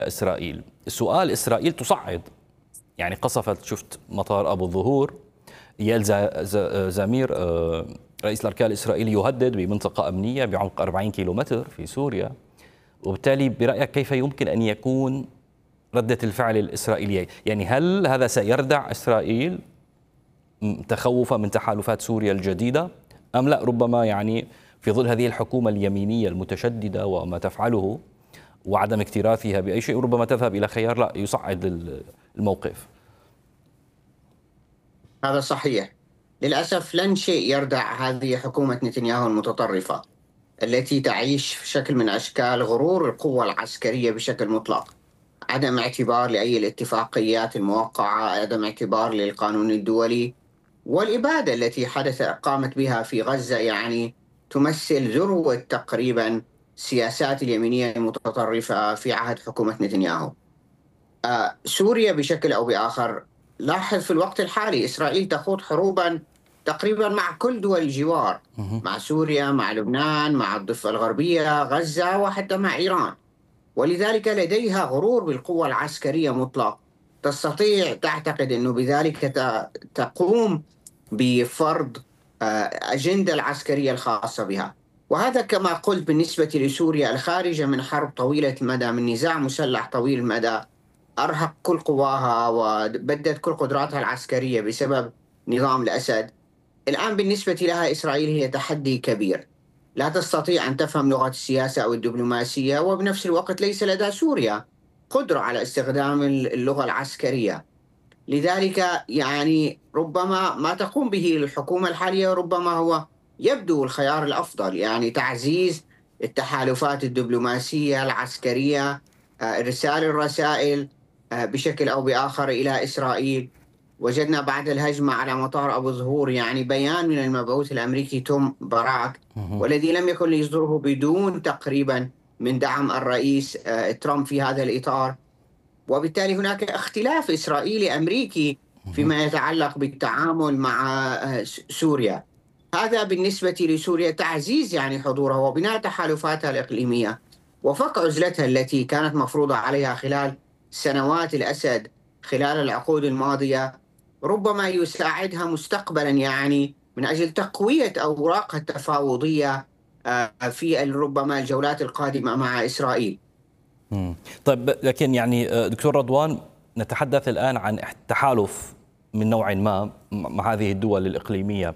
إسرائيل. سؤال إسرائيل تصعد، يعني قصفت، شفت مطار أبو الظهور. إيال زمير رئيس الأركان الإسرائيلي يهدد بمنطقة أمنية بعمق 40 كيلومتر في سوريا، وبالتالي برأيك كيف يمكن أن يكون ردة الفعل الإسرائيلية؟ يعني هل هذا سيردع إسرائيل تخوفا من تحالفات سوريا الجديدة أم لا؟ ربما يعني في ظل هذه الحكومة اليمينية المتشددة وما تفعله وعدم اكتراثها بأي شيء، ربما تذهب إلى خيار لا يصعد الموقف. هذا صحيح. للأسف لن شيء يردع هذه حكومة نتنياهو المتطرفة التي تعيش في شكل من أشكال غرور القوة العسكرية بشكل مطلق، عدم اعتبار لأي الاتفاقيات الموقعة، عدم اعتبار للقانون الدولي، والإبادة التي قامت بها في غزة يعني تمثل ذروة تقريبا سياسات اليمينية المتطرفة في عهد حكومة نتنياهو. سوريا بشكل أو بآخر، لاحظ في الوقت الحالي إسرائيل تخوض حروبا تقريبا مع كل دول الجوار، مع سوريا، مع لبنان، مع الضفة الغربية، غزة، وحتى مع إيران. ولذلك لديها غرور بالقوة العسكرية مطلق، تستطيع تعتقد أنه بذلك تقوم بفرض أجندة العسكرية الخاصة بها. وهذا كما قلت بالنسبة لسوريا الخارجة من حرب طويلة المدى، من نزاع مسلح طويل المدى أرهق كل قواها وبدت كل قدراتها العسكرية بسبب نظام الأسد. الآن بالنسبة لها إسرائيل هي تحدي كبير، لا تستطيع أن تفهم لغة السياسة أو الدبلوماسية، وبنفس الوقت ليس لدى سوريا قدرة على استخدام اللغة العسكرية. لذلك يعني ربما ما تقوم به الحكومة الحالية ربما هو يبدو الخيار الأفضل، يعني تعزيز التحالفات الدبلوماسية العسكرية، إرسال الرسائل بشكل أو بآخر إلى إسرائيل. وجدنا بعد الهجمة على مطار أبو ظهور يعني بيان من المبعوث الأمريكي توم باراك، والذي لم يكن ليصدره بدون تقريبا من دعم الرئيس ترامب في هذا الإطار. وبالتالي هناك اختلاف إسرائيلي أمريكي فيما يتعلق بالتعامل مع سوريا. هذا بالنسبة لسوريا تعزيز يعني حضورها وبناء تحالفاتها الإقليمية وفك عزلتها التي كانت مفروضة عليها خلال سنوات الأسد خلال العقود الماضية، ربما يساعدها مستقبلا يعني من أجل تقوية أوراقها التفاوضية في ربما الجولات القادمة مع إسرائيل. طيب، لكن يعني دكتور رضوان، نتحدث الآن عن تحالف من نوع ما مع هذه الدول الإقليمية.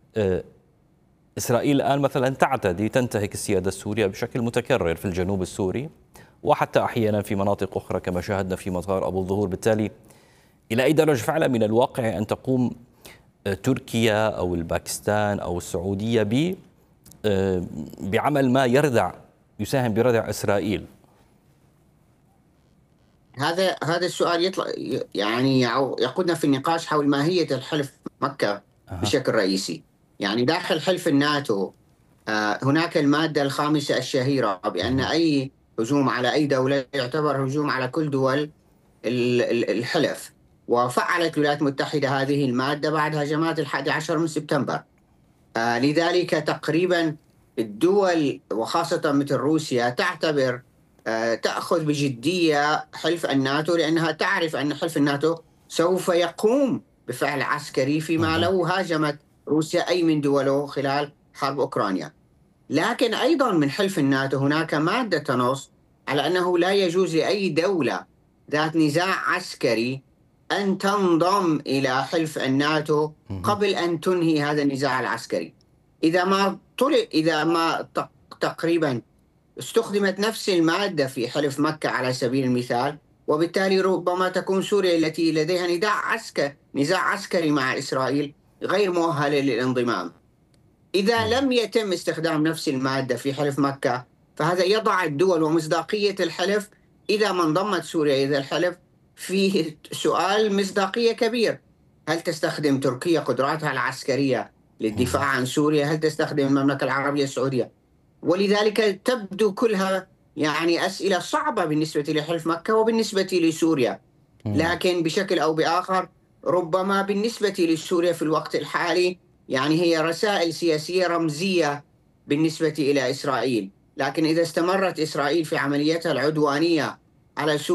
إسرائيل الآن مثلا تعتدي، تنتهك السيادة السورية بشكل متكرر في الجنوب السوري، وحتى أحيانا في مناطق أخرى كما شاهدنا في مطار أبو الظهور. بالتالي إلى أي درجة فعلا من الواقع أن تقوم تركيا أو الباكستان أو السعودية بعمل ما يساهم بردع إسرائيل؟ هذا السؤال يطلع يعني يقودنا في النقاش حول ماهية الحلف مكة بشكل رئيسي. يعني داخل حلف الناتو هناك المادة الخامسة الشهيرة بأن أي هجوم على أي دولة يعتبر هجوم على كل دول الحلف. وفعلت الولايات المتحدة هذه المادة بعد هجمات 11 من سبتمبر. لذلك تقريبا الدول وخاصة مثل روسيا تعتبر تأخذ بجدية حلف الناتو، لأنها تعرف أن حلف الناتو سوف يقوم بفعل عسكري فيما لو هاجمت روسيا أي من دوله خلال حرب أوكرانيا. لكن أيضا من حلف الناتو هناك مادة تنص على أنه لا يجوز لأي دولة ذات نزاع عسكري أن تنضم إلى حلف الناتو قبل أن تنهي هذا النزاع العسكري. إذا ما تقريبا استخدمت نفس المادة في حلف مكة على سبيل المثال، وبالتالي ربما تكون سوريا التي لديها نزاع عسكري مع إسرائيل غير مؤهلة للانضمام. إذا لم يتم استخدام نفس المادة في حلف مكة، فهذا يضع الدول ومصداقية الحلف إذا ما انضمت سوريا إذا الحلف فيه سؤال مصداقية كبير. هل تستخدم تركيا قدراتها العسكرية للدفاع عن سوريا؟ هل تستخدم المملكة العربية السعودية؟ ولذلك تبدو كلها يعني أسئلة صعبة بالنسبة لحلف مكة وبالنسبة لسوريا. لكن بشكل أو بآخر ربما بالنسبة لسوريا في الوقت الحالي يعني هي رسائل سياسية رمزية بالنسبة إلى إسرائيل. لكن إذا استمرت إسرائيل في عمليتها العدوانية على سوريا